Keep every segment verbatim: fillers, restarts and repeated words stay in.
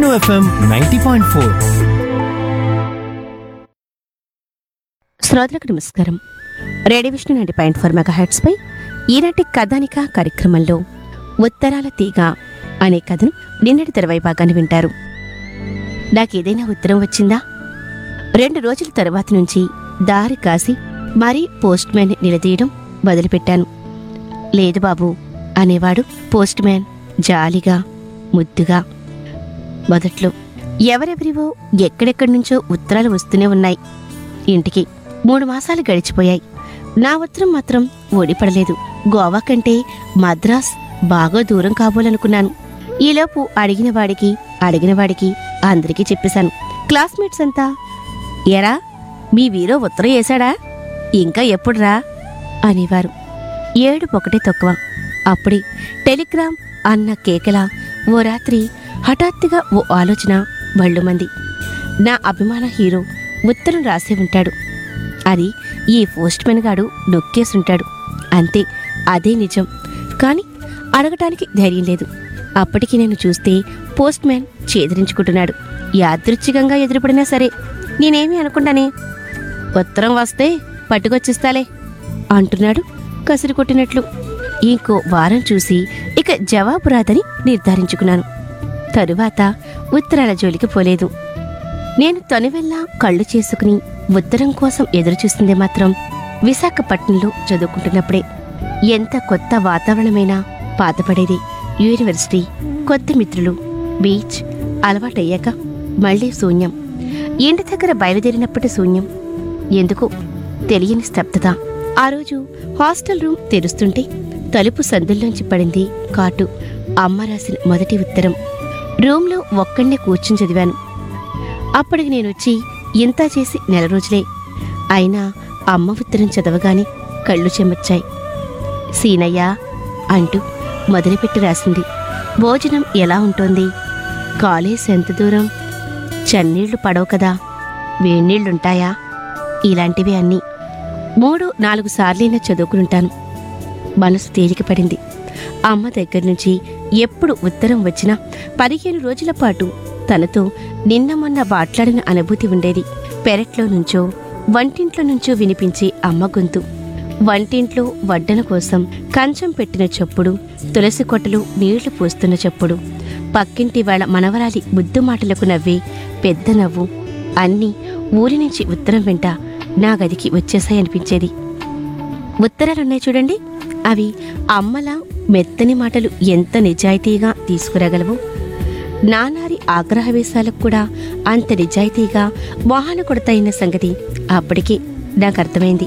FM ninety point four. శ్రోతలకు నమస్కారం. Radio Vishnu ninety point four mega hertz పై ఈనాటి కథానిక కార్యక్రమంలో ఉత్తరాల తీగ అనే కథను నిన్నటి తెరవై భాగాన్ని వింటారు. నాకేదైనా ఉత్తరం వచ్చిందా? రెండు రోజుల తరువాత నుంచి దారి కాసి మరీ పోస్ట్ మ్యాన్ నిలదీయడం మొదలుపెట్టాను. లేదు బాబు అనేవాడు పోస్ట్ మ్యాన్ జాలిగా ముద్దుగా. మొదట్లో ఎవరెవరివో ఎక్కడెక్కడి నుంచో ఉత్తరాలు వస్తూనే ఉన్నాయి. ఇంటికి మూడు మాసాలు గడిచిపోయాయి. నా ఉత్తరం మాత్రం ఓడిపడలేదు. గోవా కంటే మద్రాస్ బాగా దూరం కాబోలనుకున్నాను. ఈలోపు అడిగిన వాడికి అడిగిన వాడికి అందరికీ చెప్పేశాను. క్లాస్మేట్స్ అంతా ఎరా మీ వీరో ఉత్తరం వేశాడా, ఇంకా ఎప్పుడురా అనేవారు. ఏడు ఒకటే తక్కువ. అప్పుడే టెలిగ్రామ్ అన్న కేకలా ఓ రాత్రి హఠాత్తుగా ఓ ఆలోచన వళ్ళుమంది. నా అభిమాన హీరో ఉత్తరం రాసే ఉంటాడు. అది ఈ పోస్ట్ మెన్ గాడు నొక్కేసుంటాడు. అంతే, అదే నిజం. కాని అడగటానికి ధైర్యం లేదు. అప్పటికి నేను చూస్తే పోస్ట్ మ్యాన్ చేదరించుకుంటున్నాడు. యాదృచ్ఛికంగా ఎదురుపడినా సరే నేనేమీ అనుకుంటానే, ఉత్తరం వస్తే పట్టుకొచ్చిస్తాలే అంటున్నాడు కసిరి కొట్టినట్లు. ఇంకో వారం చూసి ఇక జవాబు రాదని నిర్ధారించుకున్నాను. తరువాత ఉత్తరాల జోలికి పోలేదు. నేను తనువెల్లా కళ్ళు చేసుకుని ఉత్తరం కోసం ఎదురుచూస్తుంది మాత్రం విశాఖపట్నంలో చదువుకుంటున్నప్పుడే. ఎంత కొత్త వాతావరణమైనా పాతపడేది. యూనివర్సిటీ, కొత్త మిత్రులు, బీచ్ అలవాటయ్యాక మళ్లీ శూన్యం. ఇంటి దగ్గర బయలుదేరినప్పటి శూన్యం. ఎందుకో తెలియని స్తబ్దత. ఆ రోజు హాస్టల్ రూమ్ తెరుస్తుంటే తలుపు సందుల్లోంచి పడింది కాటు. అమ్మ రాసిన మొదటి ఉత్తరం. రూమ్లో ఒక్కడే కూర్చుని చదివాను. అప్పటికి నేనొచ్చి ఇంతా చేసి నెల రోజులే అయినా అమ్మ ఉత్తరం చదవగానే కళ్ళు చెమర్చాయి. సీనయ్య అంటూ మొదలుపెట్టి రాసింది. భోజనం ఎలా ఉంటుంది? కాలేజ్ ఎంత దూరం? చన్నీళ్లు పడవు కదా, వేణీళ్లుంటాయా? ఇలాంటివి అన్నీ మూడు నాలుగు సార్లైనా చదువుకుంటాను. మనసు తేలికపడింది. అమ్మ దగ్గర నుంచి ఎప్పుడు ఉత్తరం వచ్చినా పదిహేను రోజుల పాటు తనతో నిన్న మొన్న మాట్లాడిన అనుభూతి ఉండేది. పెరట్లో నుంచో వంటింట్లో నుంచో వినిపించే అమ్మ గొంతు, వంటింట్లో వడ్డన కోసం కంచం పెట్టిన చప్పుడు, తులసి కొట్టలు నీళ్లు పోస్తున్న చప్పుడు, పక్కింటి వాళ్ళ మనవరాలి ముద్దు మాటలకు నవ్వే పెద్ద నవ్వు అన్నీ ఊరి నుంచి ఉత్తరం వెంట నా గదికి వచ్చేసాయనిపించేది. ఉత్తరాలున్నాయి చూడండి, అవి అమ్మలా మెత్తని మాటలు ఎంత నిజాయితీగా తీసుకురాగలవో, నానారి ఆగ్రహవేశాలకు కూడా అంత నిజాయితీగా వాహన కొడతాయన్న సంగతి అప్పటికే నాకు అర్థమైంది.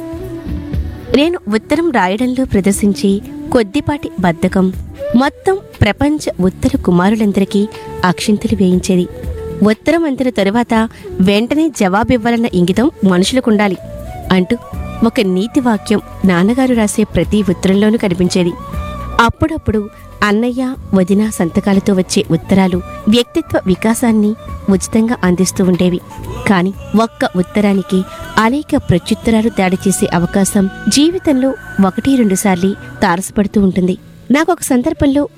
నేను ఉత్తరం రాయడంలో ప్రదర్శించి కొద్దిపాటి బద్ధకం మొత్తం ప్రపంచ ఉత్తర కుమారులందరికీ అక్షింతలు వేయించేది. ఉత్తరం అందిన తరువాత వెంటనే జవాబివ్వాలన్న ఇంగితం మనుషులకుండాలి అంటూ ఒక నీతి వాక్యం నాన్నగారు రాసే ప్రతి ఉత్తరంలోనూ కనిపించేది. అప్పుడప్పుడు అన్నయ్య వదిన సంతకాలతో వచ్చే ఉత్తరాలు వ్యక్తిత్వ వికాసాన్ని ఉచితంగా అందిస్తూ ఉండేవి. కాని ఒక్క ఉత్తరానికి అనేక ప్రత్యుత్తరాలు దాడి చేసే అవకాశం జీవితంలో ఒకటి రెండు సార్లు తారసపడుతూ ఉంటుంది. నాకొక సందర్భంలో